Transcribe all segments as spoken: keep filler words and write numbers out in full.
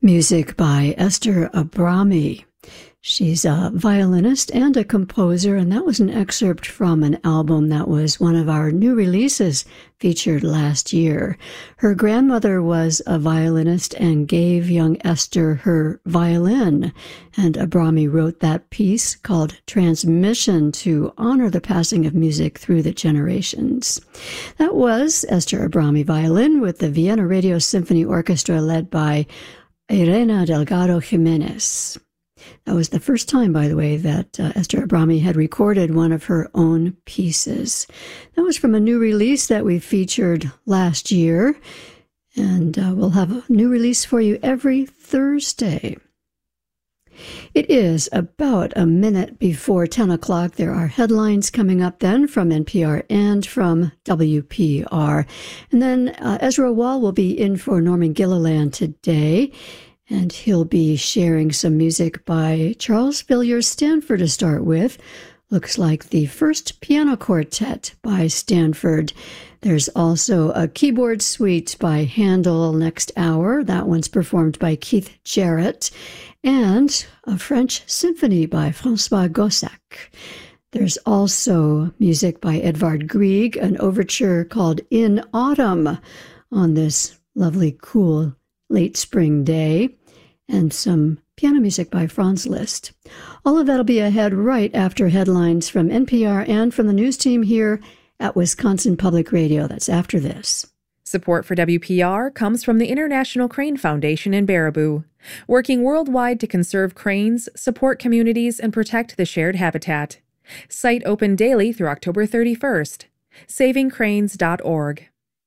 Music by Esther Abrami. She's a violinist and a composer, and that was an excerpt from an album that was one of our new releases featured last year. Her grandmother was a violinist and gave young Esther her violin, and Abrami wrote that piece called Transmission to honor the passing of music through the generations. That was Esther Abrami violin with the Vienna Radio Symphony Orchestra led by Irena Delgado Jimenez. That was the first time, by the way, that uh, Esther Abrami had recorded one of her own pieces. That was from a new release that we featured last year, and uh, we'll have a new release for you every Thursday. It is about a minute before ten o'clock. There are headlines coming up then from N P R and from W P R. And then uh, Ezra Wall will be in for Norman Gilliland today, and he'll be sharing some music by Charles Villiers Stanford to start with. Looks like the first piano quartet by Stanford. There's also a keyboard suite by Handel next hour. That one's performed by Keith Jarrett. And a French symphony by François Gossack. There's also music by Edvard Grieg, an overture called In Autumn on this lovely, cool late spring day, and some piano music by Franz Liszt. All of that will be ahead right after headlines from N P R and from the news team here at Wisconsin Public Radio. That's after this. Support for W P R comes from the International Crane Foundation in Baraboo, working worldwide to conserve cranes, support communities, and protect the shared habitat. Site open daily through October thirty-first. saving cranes dot org.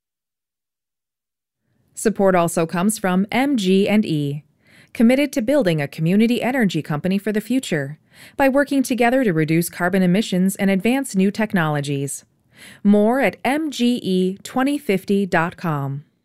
Support also comes from M G and E, committed to building a community energy company for the future by working together to reduce carbon emissions and advance new technologies. More at M G E twenty fifty dot com.